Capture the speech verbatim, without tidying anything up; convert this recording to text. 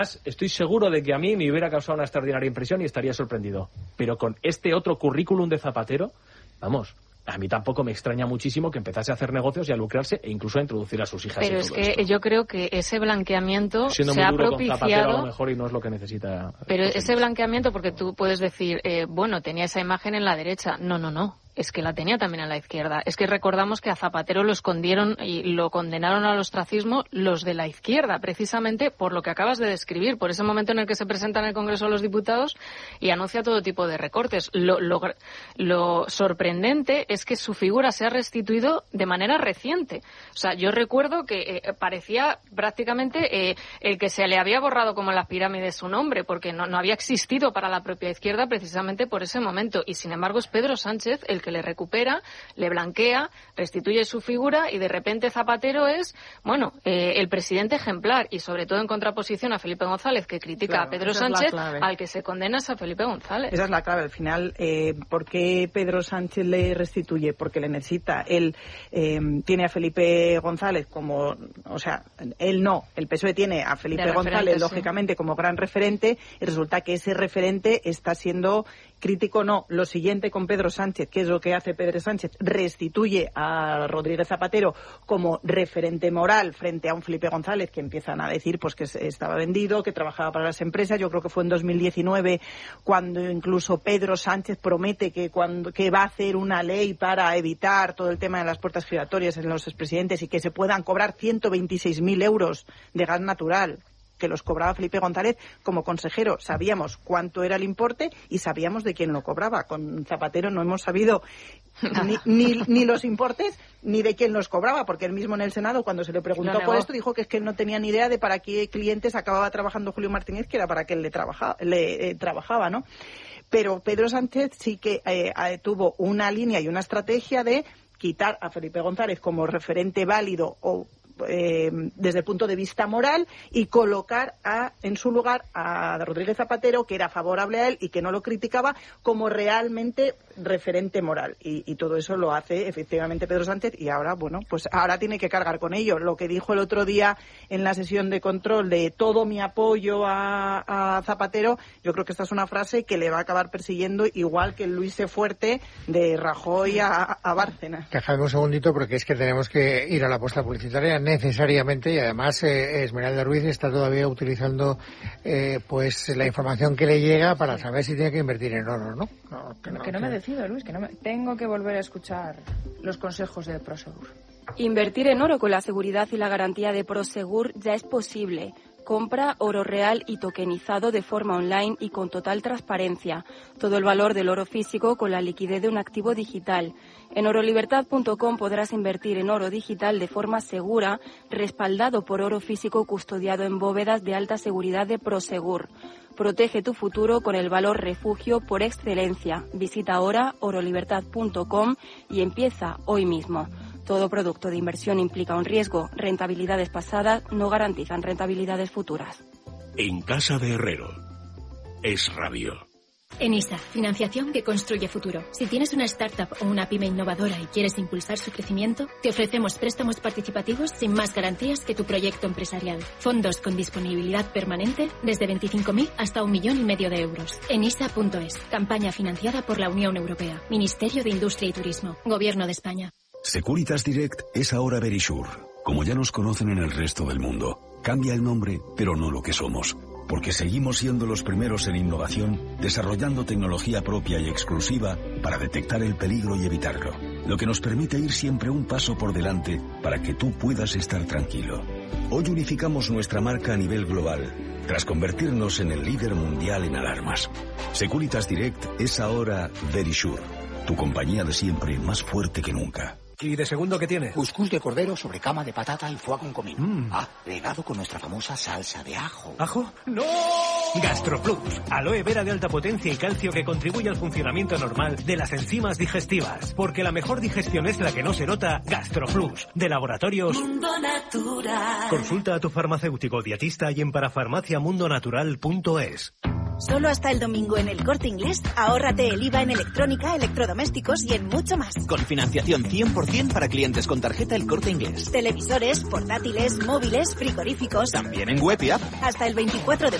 Estoy seguro de que a mí me hubiera causado una extraordinaria impresión y estaría sorprendido. Pero con este otro currículum de Zapatero, vamos, a mí tampoco me extraña muchísimo que empezase a hacer negocios y a lucrarse e incluso a introducir a sus hijas. Pero en es todo que esto. yo creo que ese blanqueamiento Siendo se muy ha duro propiciado. con Zapatero a lo mejor y no es lo que necesita. Pero ese blanqueamiento, porque tú puedes decir, eh, bueno, tenía esa imagen en la derecha. No, no, no. Es que la tenía también en la izquierda. Es que recordamos que a Zapatero lo escondieron y lo condenaron al ostracismo los de la izquierda, precisamente por lo que acabas de describir, por ese momento en el que se presenta en el Congreso de los Diputados y anuncia todo tipo de recortes. Lo, lo, lo sorprendente es que su figura se ha restituido de manera reciente. O sea, yo recuerdo que eh, parecía prácticamente eh, el que se le había borrado como en las pirámides su nombre, porque no, no había existido para la propia izquierda precisamente por ese momento. Y sin embargo es Pedro Sánchez el que le recupera, le blanquea, restituye su figura y de repente Zapatero es, bueno, eh, el presidente ejemplar y sobre todo en contraposición a Felipe González, que critica claro, a Pedro Sánchez, al que se condena es a Felipe González. Esa es la clave. Al final, eh, ¿por qué Pedro Sánchez le restituye? Porque le necesita. Él eh, tiene a Felipe González como, o sea, él no, el P S O E tiene a Felipe González, lógicamente, sí, como gran referente, y resulta que ese referente está siendo crítico. No, lo siguiente con Pedro Sánchez, que es lo que hace Pedro Sánchez, restituye a Rodríguez Zapatero como referente moral frente a un Felipe González que empiezan a decir pues que estaba vendido, que trabajaba para las empresas. Yo creo que fue en dos mil diecinueve cuando incluso Pedro Sánchez promete que cuando que va a hacer una ley para evitar todo el tema de las puertas giratorias en los expresidentes y que se puedan cobrar ciento veintiséis mil euros de gas natural, que los cobraba Felipe González como consejero. Sabíamos cuánto era el importe y sabíamos de quién lo cobraba. Con Zapatero no hemos sabido ni, ni, ni los importes ni de quién los cobraba, porque él mismo en el Senado, cuando se le preguntó por esto, dijo que es que él no tenía ni idea de para qué clientes acababa trabajando Julio Martínez, que era para que él le, trabaja, le eh, trabajaba, ¿no? Pero Pedro Sánchez sí que eh, tuvo una línea y una estrategia de quitar a Felipe González como referente válido o Eh, desde el punto de vista moral y colocar a, en su lugar a Rodríguez Zapatero, que era favorable a él y que no lo criticaba, como realmente referente moral. Y, y todo eso lo hace efectivamente Pedro Sánchez y ahora, bueno, pues ahora tiene que cargar con ello. Lo que dijo el otro día en la sesión de control de todo mi apoyo a, a Zapatero, yo creo que esta es una frase que le va a acabar persiguiendo igual que el Luis C. Fuerte de Rajoy a, a Bárcenas. Déjame un segundito porque es que tenemos que ir a la puesta publicitaria necesariamente y además eh, Esmeralda Ruiz está todavía utilizando eh, pues la información que le llega para saber si tiene que invertir en oro, ¿no? no que no, que no me decido, Luis, que no me... tengo que volver a escuchar los consejos de Prosegur. Invertir en oro con la seguridad y la garantía de Prosegur ya es posible. Compra oro real y tokenizado de forma online y con total transparencia. Todo el valor del oro físico con la liquidez de un activo digital. En orolibertad punto com podrás invertir en oro digital de forma segura, respaldado por oro físico custodiado en bóvedas de alta seguridad de Prosegur. Protege tu futuro con el valor refugio por excelencia. Visita ahora orolibertad punto com y empieza hoy mismo. Todo producto de inversión implica un riesgo. Rentabilidades pasadas no garantizan rentabilidades futuras. En Casa de Herrero. Es Rabio. ENISA, financiación que construye futuro. Si tienes una startup o una pyme innovadora y quieres impulsar su crecimiento, te ofrecemos préstamos participativos sin más garantías que tu proyecto empresarial. Fondos con disponibilidad permanente desde veinticinco mil hasta un millón y medio de euros. enisa punto es. Campaña financiada por la Unión Europea. Ministerio de Industria y Turismo. Gobierno de España. Securitas Direct es ahora Verisure. Como ya nos conocen en el resto del mundo, cambia el nombre, pero no lo que somos. Porque seguimos siendo los primeros en innovación, desarrollando tecnología propia y exclusiva para detectar el peligro y evitarlo. Lo que nos permite ir siempre un paso por delante para que tú puedas estar tranquilo. Hoy unificamos nuestra marca a nivel global, tras convertirnos en el líder mundial en alarmas. Securitas Direct es ahora Verisure, tu compañía de siempre más fuerte que nunca. ¿Y de segundo qué tiene? Cuscús de cordero sobre cama de patata y foie con comino. Mm. Ah, regado con nuestra famosa salsa de ajo. ¿Ajo? ¡No! Gastroplus, aloe vera de alta potencia y calcio que contribuye al funcionamiento normal de las enzimas digestivas. Porque la mejor digestión es la que no se nota. Gastroplus, de Laboratorios Mundo Natural. Consulta a tu farmacéutico dietista y en parafarmaciamundonatural punto es. Solo hasta el domingo en El Corte Inglés, ahórrate el I V A en electrónica, electrodomésticos y en mucho más. Con financiación cien por cien para clientes con tarjeta El Corte Inglés. Televisores, portátiles, móviles, frigoríficos. También en web y app. Hasta el veinticuatro de